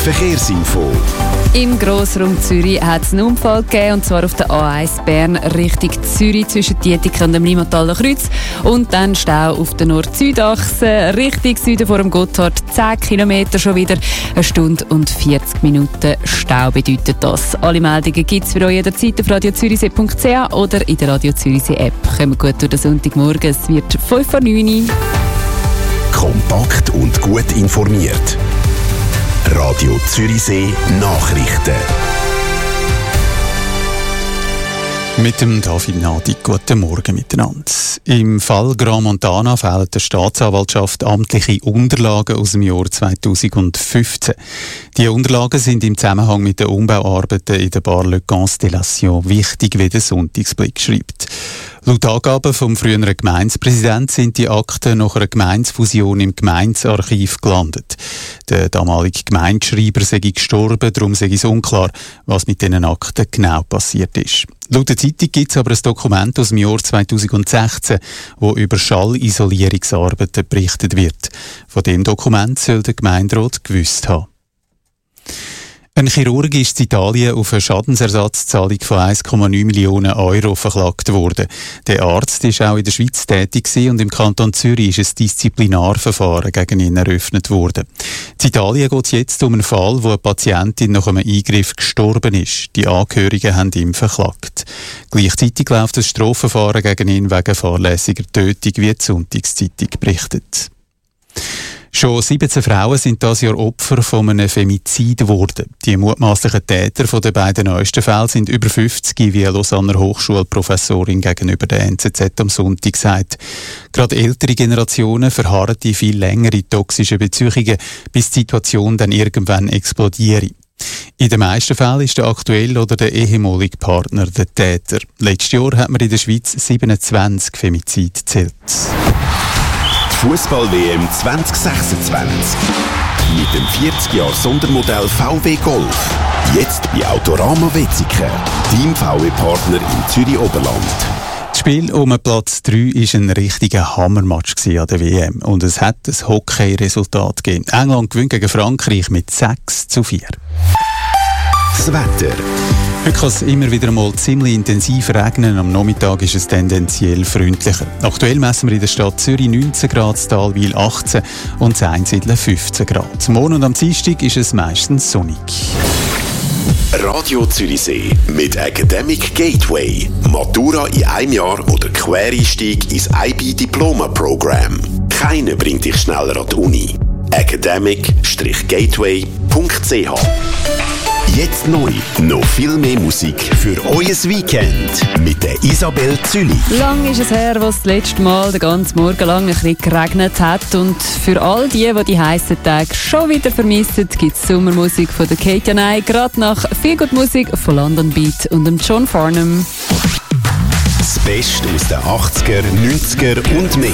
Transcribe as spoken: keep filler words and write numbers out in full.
Verkehrsinfo. Im Grossraum Zürich hat es einen Unfall gegeben, und zwar auf der A eins Bern Richtung Zürich zwischen Dietiken und dem Limataler Kreuz. Und dann Stau auf der Nord-Süd-Achse Richtung Süden vor dem Gotthard. zehn Kilometer schon wieder, eine Stunde und vierzig Minuten Stau bedeutet das. Alle Meldungen gibt es für euch jederzeit auf radio zürichsee punkt c h oder in der Radio Zürichsee App. Kommen wir gut durch den Sonntagmorgen, es wird fünf vor neun. Kompakt und gut informiert. Radio Zürichsee Nachrichten. Mit dem David Nadi, guten Morgen miteinander. Im Fall Grand Montana fehlen der Staatsanwaltschaft amtliche Unterlagen aus dem Jahr zweitausendfünfzehn. Die Unterlagen sind im Zusammenhang mit den Umbauarbeiten in der Bar Le Constellation wichtig, wie der Sonntagsblick schreibt. Laut Angaben vom früheren Gemeindepräsidenten sind die Akten nach einer Gemeindefusion im Gemeindearchiv gelandet. Der damalige Gemeindeschreiber sei gestorben, darum sei es unklar, was mit diesen Akten genau passiert ist. Laut der Zeitung gibt es aber ein Dokument aus dem Jahr zweitausendsechzehn, wo über Schallisolierungsarbeiten berichtet wird. Von dem Dokument soll der Gemeinderat gewusst haben. Ein Chirurg ist in Italien auf eine Schadensersatzzahlung von eins Komma neun Millionen Euro verklagt worden. Der Arzt ist auch in der Schweiz tätig und im Kanton Zürich ist ein Disziplinarverfahren gegen ihn eröffnet worden. In Italien geht es jetzt um einen Fall, wo eine Patientin nach einem Eingriff gestorben ist. Die Angehörigen haben ihn verklagt. Gleichzeitig läuft das Strafverfahren gegen ihn wegen fahrlässiger Tötung, wie die Sonntagszeitung berichtet. Schon siebzehn Frauen sind dieses Jahr Opfer von einem Femizid geworden. Die mutmaßlichen Täter von den beiden neuesten Fällen sind über fünfzig, wie eine Lausanner Hochschulprofessorin gegenüber der N Z Z am Sonntag sagt. Gerade ältere Generationen verharren in viel längere toxische Beziehungen, bis die Situation dann irgendwann explodiert. In den meisten Fällen ist der aktuelle oder der ehemalige Partner der Täter. Letztes Jahr hat man in der Schweiz siebenundzwanzig Femizide gezählt. Fußball-W M zwanzig sechsundzwanzig. Mit dem vierzig Jahre Sondermodell V W Golf. Jetzt bei Autorama Wetzikon, Team V W-Partner im Zürich-Oberland. Das Spiel um Platz drei war ein richtiger Hammermatch an der W M. Und es hat ein Hockey-Resultat gegeben. England gewinnt gegen Frankreich mit sechs zu vier. Das Wetter. Heute kann es immer wieder mal ziemlich intensiv regnen. Am Nachmittag ist es tendenziell freundlicher. Aktuell messen wir in der Stadt Zürich neunzehn Grad, Talwil achtzehn und in Einsiedeln fünfzehn Grad. Morgen und am Dienstag ist es meistens sonnig. Radio Zürichsee mit Academic Gateway. Matura in einem Jahr oder Quereinstieg ins I B Diploma Programm. Keiner bringt dich schneller an die Uni. academic gateway punkt c h. Jetzt neu, noch viel mehr Musik für euer Weekend mit der Isabel Züli. Lang ist es her, wo es das letzte Mal den ganzen Morgen lang ein bisschen geregnet hat. Und für all die, die die heissen Tage schon wieder vermissen, gibt es Sommermusik von der Kate Janai, gerade nach viel gute Musik von London Beat und dem John Farnham. Das Beste aus den achtziger, neunziger und mehr.